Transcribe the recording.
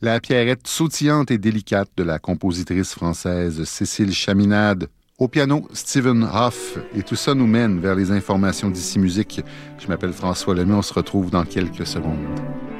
La pierrette sautillante et délicate de la compositrice française Cécile Chaminade. Au piano, Stephen Hoff. Et tout ça nous mène vers les informations d'ici musique. Je m'appelle François Lemay. On se retrouve dans quelques secondes.